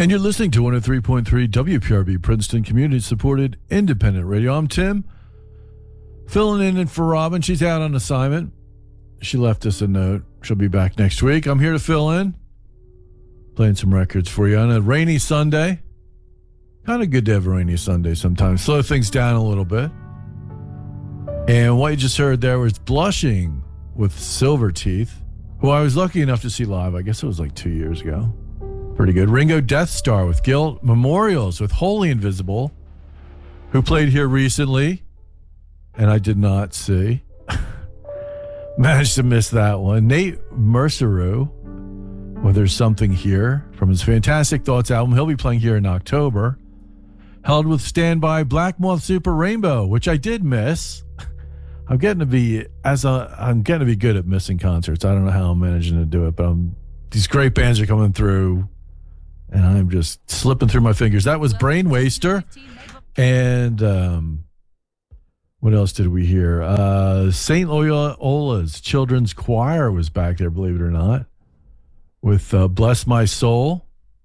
And you're listening to 103.3 WPRB, Princeton Community-supported independent radio. I'm Tim, filling in for Robin. She's out on assignment. She left us a note. She'll be back next week. I'm here to fill in, playing some records for you on a rainy Sunday. Kind of good to have a rainy Sunday sometimes. Slow things down a little bit. And what you just heard there was Blushing with Silverteeth, who I was lucky enough to see live. I guess it was like 2 years ago. Pretty good. Ringo Death Star with Guilt. Memorials with Wholly Invisible, who played here recently, and I did not see. Managed to miss that one. Nate Mercereau with There's Something Here from his Fantastic Thoughts album. He'll be playing here in October. Held with Standby, Black Moth Super Rainbow, which I did miss. I'm getting to be good at missing concerts. I don't know how I'm managing to do it, but these great bands are coming through, and I'm just slipping through my fingers. That was Brain Waster, and what else did we hear? St. Ola's Children's Choir was back there, believe it or not, with Bless My Soul.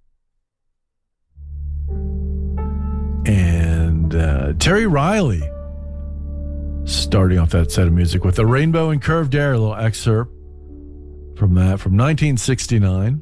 And Terry Riley starting off that set of music with A Rainbow in Curved Air, a little excerpt from that from 1969.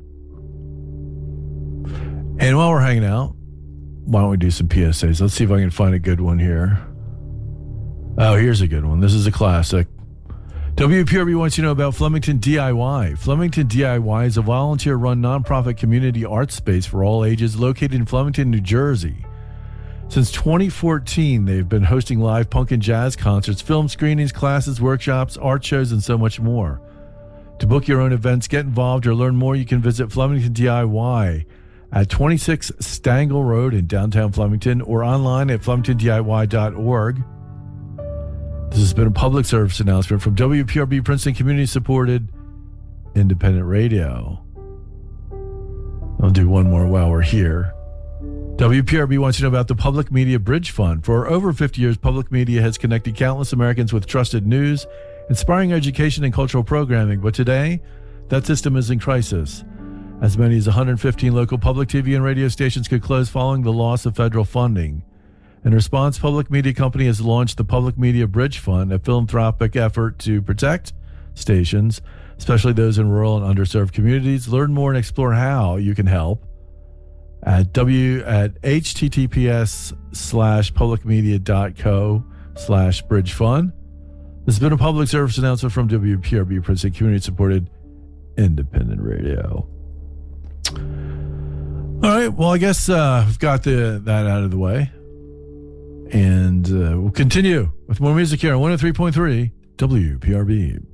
And while we're hanging out, why don't we do some PSAs? Let's see if I can find a good one here. Oh, here's a good one. This is a classic. WPRB wants you to know about Flemington DIY. Flemington DIY is a volunteer-run nonprofit community art space for all ages located in Flemington, New Jersey. Since 2014, they've been hosting live punk and jazz concerts, film screenings, classes, workshops, art shows, and so much more. To book your own events, get involved, or learn more, you can visit Flemington DIY at 26 Stangle Road in downtown Flemington or online at flemingtondiy.org. This has been a public service announcement from WPRB Princeton Community-supported independent radio. I'll do one more while we're here. WPRB wants you to know about the Public Media Bridge Fund. For over 50 years, public media has connected countless Americans with trusted news, inspiring education, and cultural programming. But today, that system is in crisis. As many as 115 local public TV and radio stations could close following the loss of federal funding. In response, Public Media Company has launched the Public Media Bridge Fund, a philanthropic effort to protect stations, especially those in rural and underserved communities. Learn more and explore how you can help at https:/publicmedia.co/bridgefund. This has been a public service announcement from WPRB Princeton Community-supported independent radio. All right, well, I guess we've got that out of the way. And we'll continue with more music here on 103.3 WPRB.